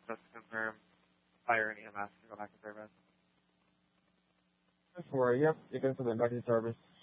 just to confirm fire and EMS to go back to service. 4, yep, you can put them back in service.